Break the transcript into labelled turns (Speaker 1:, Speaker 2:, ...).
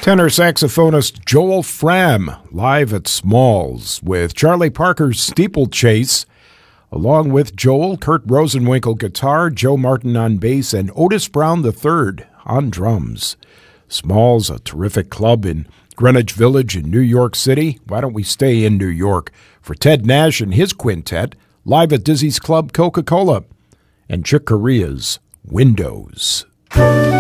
Speaker 1: Tenor saxophonist Joel Frahm live at Smalls with Charlie Parker's Steeplechase. Along with Joel, Kurt Rosenwinkel guitar, Joe Martin on bass, and Otis Brown III on drums. Smalls, a terrific club in Greenwich Village in New York City. Why don't we stay in New York for Ted Nash and his quintet, live at Dizzy's Club Coca-Cola, and Chick Corea's Windows.